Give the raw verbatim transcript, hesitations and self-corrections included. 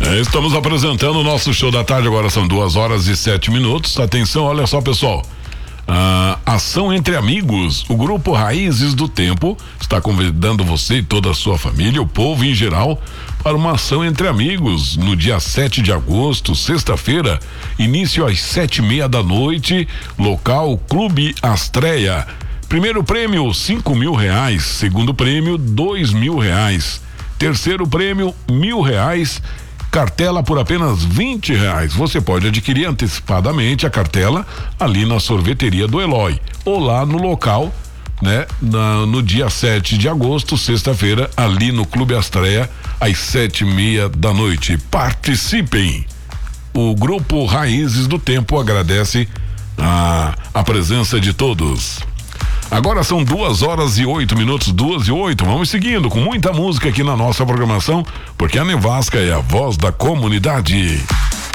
É, estamos apresentando o nosso show da tarde, agora são duas horas e sete minutos. Atenção, olha só, pessoal. Ah, ação entre amigos. O grupo Raízes do Tempo está convidando você e toda a sua família, o povo em geral, para uma ação entre amigos no dia sete de agosto, sexta-feira, início às sete e meia da noite, local Clube Astreia. Primeiro prêmio cinco mil reais, segundo prêmio dois mil reais, terceiro prêmio mil reais. Cartela por apenas vinte reais. Você pode adquirir antecipadamente a cartela ali na sorveteria do Eloy ou lá no local, né? Na, no dia sete de agosto, sexta-feira, ali no Clube Astreia, às sete e meia da noite. Participem! O grupo Raízes do Tempo agradece a, a presença de todos. Agora são duas horas e oito minutos, duas e oito. Vamos seguindo com muita música aqui na nossa programação, porque a Nevasca é a voz da comunidade.